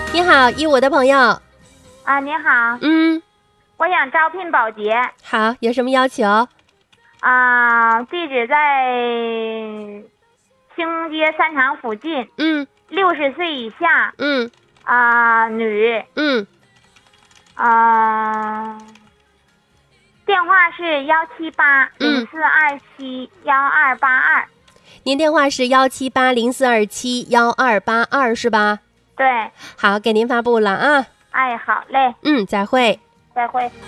你好，一我的朋友。 啊，你好，我想招聘保洁。 好，有什么要求？ 地址在兴街三厂附近。60岁以下。女。电话是17804271282。 您电话是17804271282是吧？ 对。 好，给您发布了啊。 哎，好嘞。 再会。 再会。